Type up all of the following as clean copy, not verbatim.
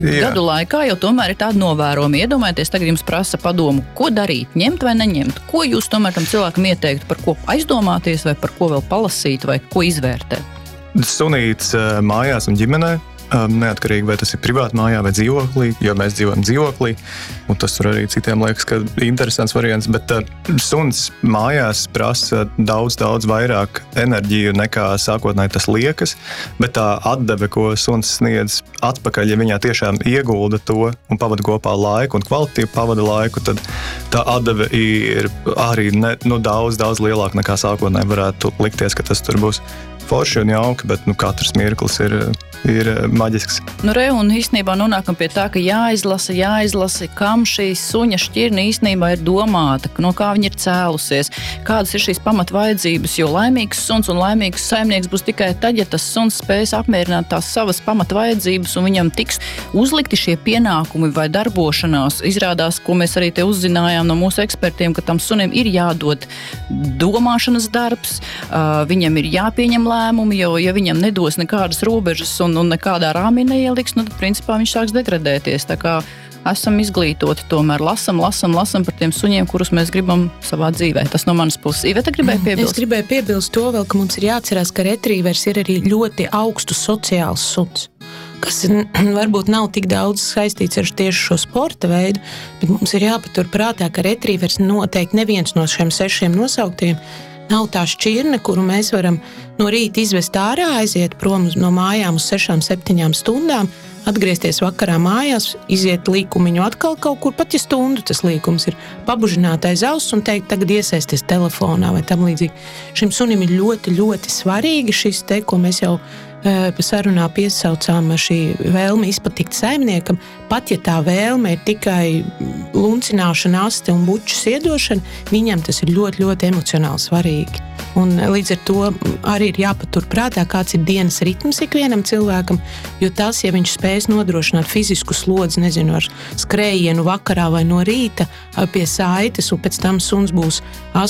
gadu laikā jau tomēr ir tāda novērojuma. Iedomājieties, tagad jums prasa padomu, ko darīt, ņemt vai neņemt. Ko jūs tomēr tam cilvēkam ieteiktu, par ko aizdomāties, vai par ko vēl palasīt, vai ko izvērtēt? Sunīts mājās un ģimenē. Neatkarīgi, vai tas ir privāti mājā vai dzīvoklī, jo mēs dzīvojam dzīvoklī, un tas tur arī citiem liekas, ka interesants variants, bet suns mājās prasa daudz vairāk enerģiju nekā sākotnēji tas liekas, bet tā atdeve, ko suns sniedz atpakaļ, ja viņā tiešām iegulda to un pavada kopā laiku un kvalitīvi pavada laiku, tad tā atdeve ir arī daudz lielāka nekā sākotnēji varētu likties, ka tas tur būs forši un jauki, bet katrs mirklis ir maģisks. Un īstenībā nonākam pie tā, ka jāizlasa, kam šī suņa šķirne īstenībā ir domāta, no kā viņa ir cēlusies, kādas ir šīs pamatvajadzības, jo laimīgs suns un laimīgs saimnieks būs tikai tad, ja tas suns spēs apmierināt tās savas pamatvajadzības un viņam tiks uzlikti šie pienākumi vai darbošanās. Izrādās, ko mēs arī te uzzinājām no mūsu ekspertiem, ka tam sunim ir jādod domāšanas darbs, viņam ir jāpieņem lēmumi, jo ja viņam nedos nekādas robežas un nekādā rāmī neieliks, tad principā viņš sāks degradēties. Tā kā esam izglītoti, tomēr lasam par tiem suņiem, kurus mēs gribam savā dzīvē. Tas no manas puses. Iveta gribēja piebilst. Es gribēju piebilst to vēl, ka mums ir jāatcerās, ka retrīvers ir arī ļoti augstu sociāls suns, kas varbūt nav tik daudz saistīts ar tieši šo sporta veidu, bet mums ir jāpatur prātā, ka retrīvers noteikti neviens no šiem 6 nosauktiem nav tā šķirne, kuru mēs varam no rīta izvest ārā, aiziet prom no mājām uz 6-7 stundām, atgriezties vakarā mājās, iziet līkumiņu atkal kaut kur, pat ja stundu tas līkums ir, pabužināt aiz auss un teikt, tagad iesaisties telefonā vai tam līdzīgi. Šim sunim ir ļoti, ļoti svarīgi šis te, ko mēs jau sarunā piesaucām šī vēlme izpatikt saimniekam, pat ja tā vēlme ir tikai luncināšana, aste un bučas iedošana, viņam tas ir ļoti, ļoti emocionāli svarīgi. Un līdz ar to arī ir jāpatur prātā, kāds ir dienas ritms ikvienam cilvēkam, jo tas, ja viņš spēs nodrošināt fizisku slodzi, nezinu, ar skrējienu vakarā vai no rīta pie saites, un pēc tam suns būs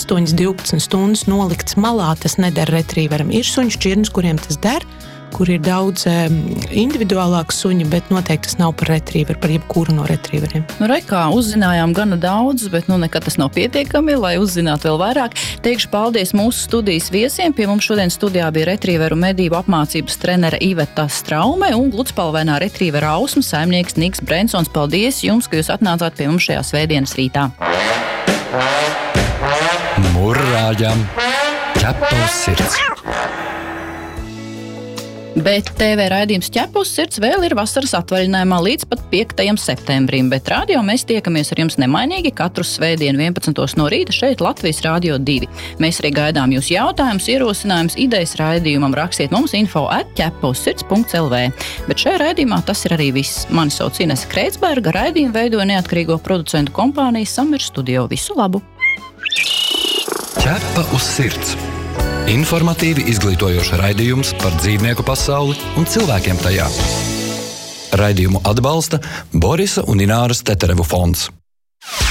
8-12 stundas nolikts malā, tas nedara retrīveram. Ir suņu šķirnes, kuriem tas der, kur ir daudz individuālāka suņa, bet noteikti tas nav par retrīveru, par jebkuru no retrīveriem. Kā uzzinājām gana daudz, bet nekad tas nav pietiekami, lai uzzinātu vēl vairāk. Teikšu paldies mūsu studijas viesiem. Pie mums šodien studijā bija retrīveru medību apmācības trenere Iveta Straume un gludspalvainā retrīvera ausma saimnieks Niks Brensons. Paldies jums, ka jūs atnācāt pie mums šajā svētdienas rītā. Murrājam, ķepavs sirds. Bet TV raidījums Ķepavs sirds vēl ir vasaras atvaļinājumā līdz pat 5. septembrim, bet radio mēs tiekamies ar jums nemainīgi katru svētdienu 11. no rīta šeit Latvijas Radio 2. Mēs arī gaidām jūs jautājumus, ierosinājumus, idejas raidījumam, rakstiet mums info@ķepavssirds.lv. Bet šajā raidījumā tas ir arī viss. Mani sauc Inese Kreitsberga, raidījumu veidoja neatkarīgo producentu kompānija Summer Studio. Visu labu! Ķepa uz sirds. Informatīvi izglītojoša raidījums par dzīvnieku pasauli un cilvēkiem tajā. Raidījumu atbalsta Borisa un Ināras Teterevu fonds.